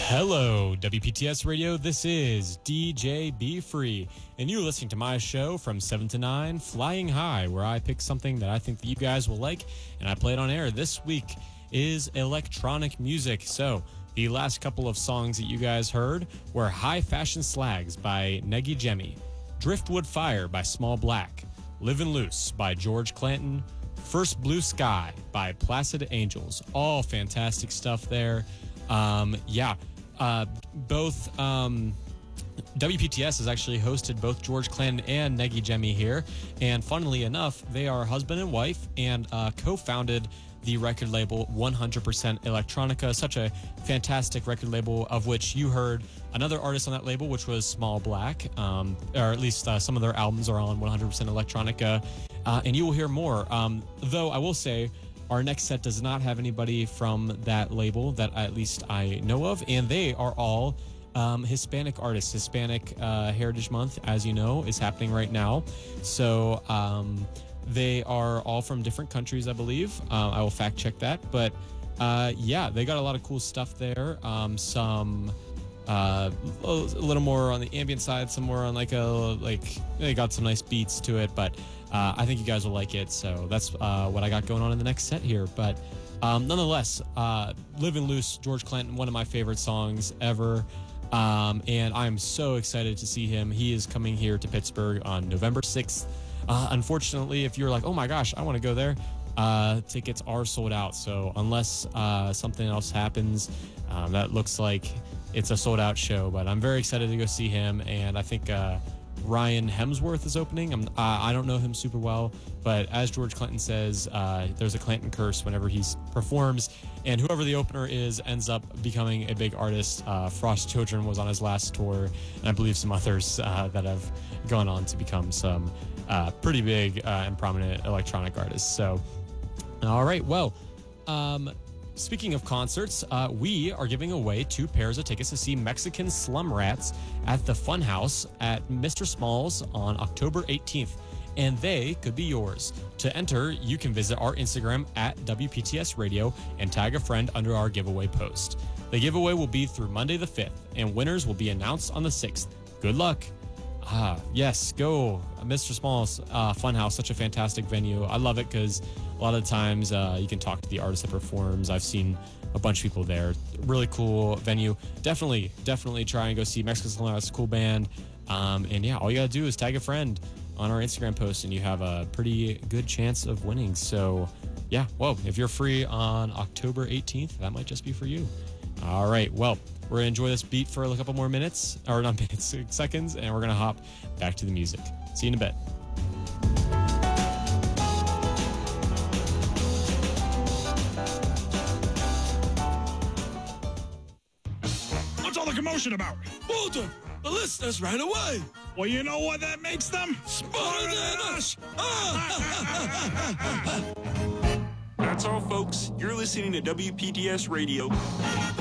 Hello, WPTS Radio. This is DJ Be Free, and you're listening to my show from 7 to 9, Flying High, where I pick something that I think that you guys will like, and I play it on air. This week is electronic music. So the last couple of songs that you guys heard were High Fashion Slags by Negi Jemi, Driftwood Fire by Small Black, Livin' Loose by George Clanton, First Blue Sky by Placid Angels. All fantastic stuff there. Both WPTS has actually hosted both George Clanton and Negi Jemi here, and funnily enough, they are husband and wife and co-founded the record label 100% Electronica, such a fantastic record label, of which you heard another artist on that label, which was Small Black, or at least some of their albums are on 100% Electronica, and you will hear more. Though I will say, our next set does not have anybody from that label that at least I know of, and they are all Hispanic artists. Hispanic Heritage Month, as you know, is happening right now. So they are all from different countries, I believe. I will fact check that. But they got a lot of cool stuff there. Some a little more on the ambient side, some more on they got some nice beats to it, but I think you guys will like it. So that's what I got going on in the next set here. But nonetheless, Livin' Loose, George Clanton, one of my favorite songs ever. And I'm so excited to see him. He is coming here to Pittsburgh on November 6th. Unfortunately, if you're like, oh my gosh, I want to go there, tickets are sold out. So unless something else happens, that looks like it's a sold out show. But I'm very excited to go see him. And I think Ryan Hemsworth is opening. I don't know him super well, but as George Clanton says, there's a Clanton curse whenever he performs, and whoever the opener is ends up becoming a big artist. Frost Children was on his last tour, and I believe some others that have gone on to become some pretty big and prominent electronic artists. So, all right, well, speaking of concerts, we are giving away 2 pairs of tickets to see Mexican Slum Rats at the Funhouse at Mr. Smalls on October 18th, and they could be yours. To enter, you can visit our Instagram at WPTS Radio and tag a friend under our giveaway post. The giveaway will be through Monday the 5th, and winners will be announced on the 6th. Good luck. Yes, go. Mr. Smalls Funhouse, such a fantastic venue. I love it because a lot of the times you can talk to the artist that performs. I've seen a bunch of people there. Really cool venue. Definitely try and go see Mexican Slum Rats. Cool band. And yeah, all you gotta do is tag a friend on our Instagram post and you have a pretty good chance of winning. So yeah, well, if you're free on October 18th, that might just be for you. All right, well, we're going to enjoy this beat for a couple more minutes, or not minutes, seconds, and we're going to hop back to the music. See you in a bit. What's all the commotion about? Walter, the listeners ran away. Well, you know what that makes them? Smarter than us. That's all, folks. You're listening to WPTS Radio.